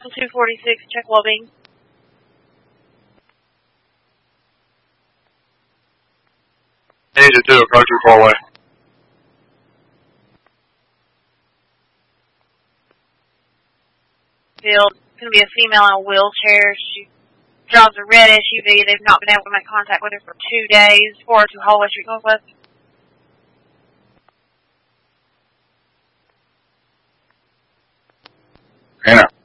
Russell 246, check well-being. Agent 2, approach your 4-way. Field. It's going to be a female in a wheelchair. She drives a red SUV. They've not been able to make contact with her for 2 days. 402 Hallway Street Northwest. Hannah.